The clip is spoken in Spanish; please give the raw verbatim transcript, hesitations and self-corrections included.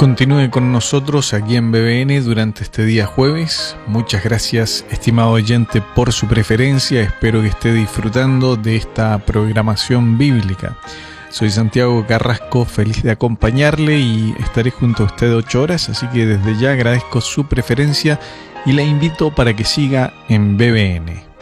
Continúe con nosotros aquí en B B N durante este día jueves. Muchas gracias, estimado oyente, por su preferencia. Espero que esté disfrutando de esta programación bíblica. Soy Santiago Carrasco, feliz de acompañarle y estaré junto a usted ocho horas, así que desde ya agradezco su preferencia y la invito para que siga en B B N.